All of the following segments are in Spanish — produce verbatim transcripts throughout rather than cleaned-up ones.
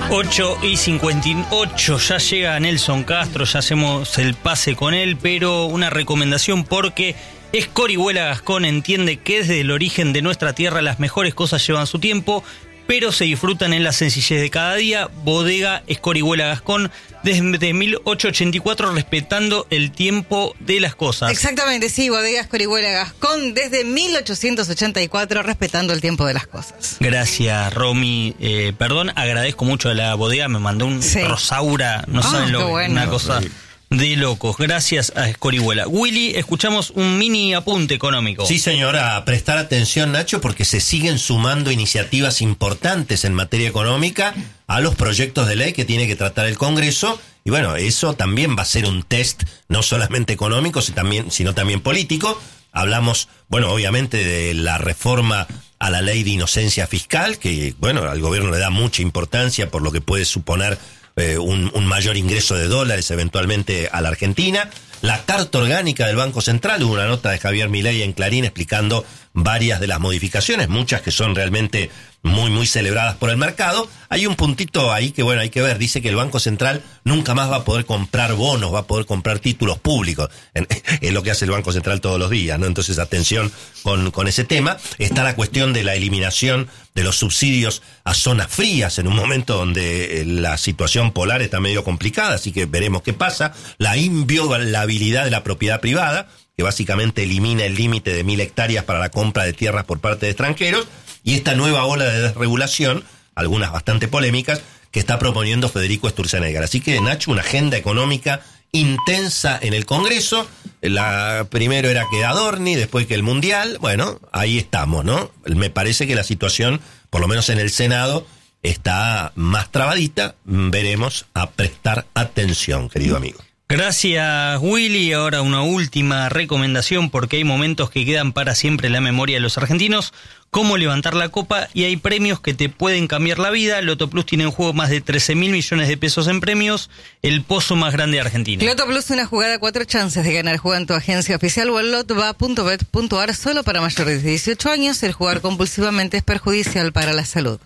ocho y cincuenta y ocho, ya llega Nelson Castro, ya hacemos el pase con él, pero una recomendación porque Escorihuela Gascón entiende que desde el origen de nuestra tierra las mejores cosas llevan su tiempo, pero se disfrutan en la sencillez de cada día. Bodega Escorihuela Gascón, desde mil ochocientos ochenta y cuatro, respetando el tiempo de las cosas. Exactamente, sí, Bodega Escorihuela Gascón, desde mil ochocientos ochenta y cuatro, respetando el tiempo de las cosas. Gracias, Romy. Eh, perdón, agradezco mucho a la bodega, me mandó un Sí. Rosaura, no Ah, saben lo qué que, bueno. una cosa de locos. Gracias a Escorihuela. Willy, escuchamos un mini apunte económico. Sí, señora, prestar atención, Nacho, porque se siguen sumando iniciativas importantes en materia económica a los proyectos de ley que tiene que tratar el Congreso. Y bueno, eso también va a ser un test, no solamente económico, sino también, sino también político. Hablamos, bueno, obviamente de la reforma a la ley de inocencia fiscal, que, bueno, al gobierno le da mucha importancia por lo que puede suponer eh, un, un mayor ingreso de dólares eventualmente a la Argentina. La Carta Orgánica del Banco Central, hubo una nota de Javier Milei en Clarín explicando varias de las modificaciones, muchas que son realmente muy, muy celebradas por el mercado. Hay un puntito ahí que, bueno, hay que ver. Dice que el Banco Central nunca más va a poder comprar bonos, va a poder comprar títulos públicos. Es lo que hace el Banco Central todos los días, ¿no? Entonces, atención con, con ese tema. Está la cuestión de la eliminación de los subsidios a zonas frías en un momento donde la situación polar está medio complicada, así que veremos qué pasa. La inviolabilidad de la propiedad privada, que básicamente elimina el límite de mil hectáreas para la compra de tierras por parte de extranjeros, y esta nueva ola de desregulación, algunas bastante polémicas, que está proponiendo Federico Sturzenegger. Así que, Nacho, una agenda económica intensa en el Congreso. La primero era que Adorni, después que el Mundial. Bueno, ahí estamos, ¿no? Me parece que la situación, por lo menos en el Senado, está más trabadita. Veremos, a prestar atención, querido amigo. Gracias, Willy. Ahora una última recomendación, porque hay momentos que quedan para siempre en la memoria de los argentinos, como levantar la copa, y hay premios que te pueden cambiar la vida. Loto Plus tiene en juego más de trece mil millones de pesos en premios, el pozo más grande de Argentina. Loto Plus, una jugada, cuatro chances de ganar. Juega en tu agencia oficial o en lotba punto bet punto ar, solo para mayores de dieciocho años. El jugar compulsivamente es perjudicial para la salud.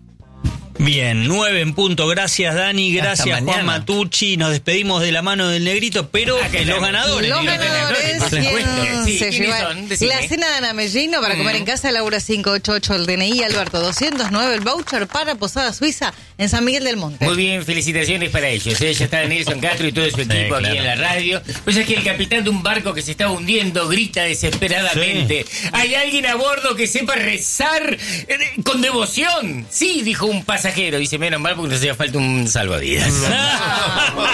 Bien, nueve en punto. Gracias, Dani. Gracias, Juan Matucci. Nos despedimos de la mano del Negrito, pero Ah, que los no. ganadores. Los digo, ganadores, por supuesto. ¿quién Sí, se ¿quiénes lleva son? Decime. la cena de Ana Mellino para comer en casa? Laura cinco ocho ocho, el D N I, Alberto doscientos nueve, el voucher para Posada Suiza en San Miguel del Monte. Muy bien, felicitaciones para ellos. ¿eh? Ya está Nelson Castro y todo su equipo claro. aquí en la radio. Pues es que el capitán de un barco que se está hundiendo grita desesperadamente: sí. ¿Hay alguien a bordo que sepa rezar eh, con devoción? Sí, dijo un pasajero. Dice, menos mal porque nos hacía falta un salvavidas.